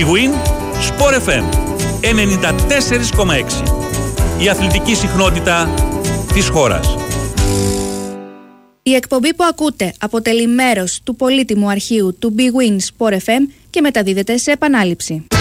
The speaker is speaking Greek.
Big Win Sport FM 94,6. Η αθλητική συχνότητα της χώρας. Η εκπομπή που ακούτε αποτελεί μέρος του πολύτιμου αρχείου του Big Win Sport FM και μεταδίδεται σε επανάληψη.